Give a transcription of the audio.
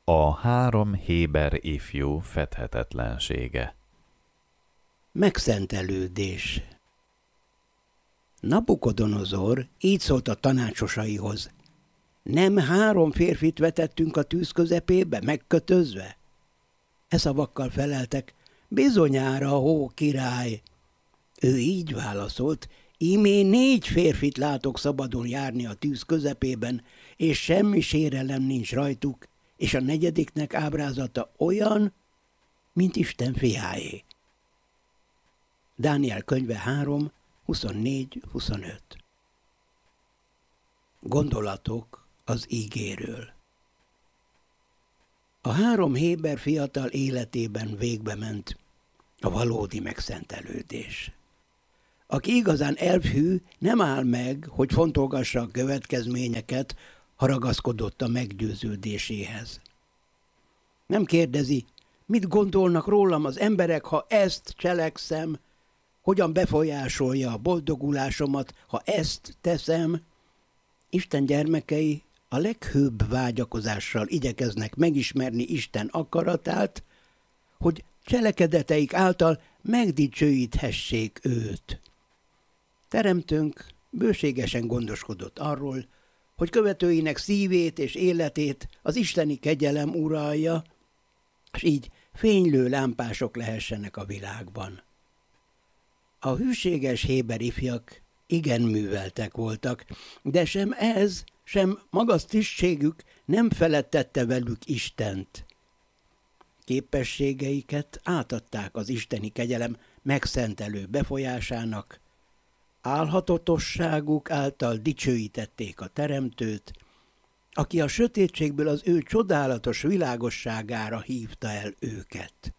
A három héber ifjú fedhetetlensége. Megszentelődés. Nabukodonozor így szólt a tanácsosaihoz: nem 3 férfit vetettünk a tűz közepébe, megkötözve? E szavakkal feleltek: bizonyára, ó király. Ő így válaszolt: ímé 4 férfit látok szabadon járni a tűz közepében, és semmi sérelem nincs rajtuk, és a 4. ábrázata olyan, mint Isten fiáé. Dániel könyve 3, 24-25. Gondolatok az ígéről. A 3 héber fiatal életében végbe ment a valódi megszentelődés. Aki igazán elfhű, nem áll meg, hogy fontolgassa a következményeket, ha ragaszkodott a meggyőződéséhez. Nem kérdezi, mit gondolnak rólam az emberek, ha ezt cselekszem, hogyan befolyásolja a boldogulásomat, ha ezt teszem. Isten gyermekei a leghőbb vágyakozással igyekeznek megismerni Isten akaratát, hogy cselekedeteik által megdicsőíthessék őt. Teremtőnk bőségesen gondoskodott arról, hogy követőinek szívét és életét az isteni kegyelem uralja, és így fénylő lámpások lehessenek a világban. A hűséges héber ifjak igen műveltek voltak, de sem ez, sem magas tisztségük nem felettette velük Istent. Képességeiket átadták az isteni kegyelem megszentelő befolyásának, álhatatosságuk által dicsőítették a Teremtőt, aki a sötétségből az ő csodálatos világosságára hívta el őket.